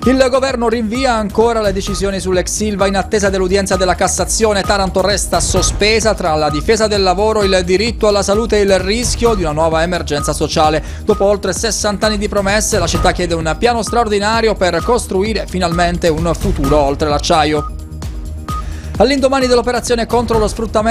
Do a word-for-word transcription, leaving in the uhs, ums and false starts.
Il governo rinvia ancora le decisioni sull'ex Ilva in attesa dell'udienza della Cassazione. Taranto resta sospesa tra la difesa del lavoro, il diritto alla salute e il rischio di una nuova emergenza sociale. Dopo oltre sessanta anni di promesse, la città chiede un piano straordinario per costruire finalmente un futuro oltre l'acciaio. All'indomani dell'operazione contro lo sfruttamento